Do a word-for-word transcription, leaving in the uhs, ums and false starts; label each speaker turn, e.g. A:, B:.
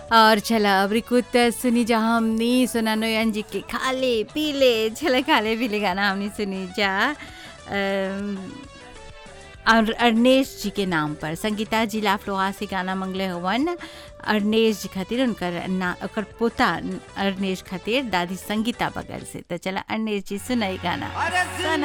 A: और चला अब रिकुत सुनी जा हमनी सोना नोयन जी के खाले पीले चला खाले पीले गाना हमनी सुनी जा अम, और अरनेश जी के नाम पर संगीता जिला फ्लोहा से गाना मंगले हवन अरनेश जी खातिर उनकर ना ओकर पोता अरनेश खातिर दादी संगीता बगल से तो चला अरनेश जी सुनाई गाना सुना।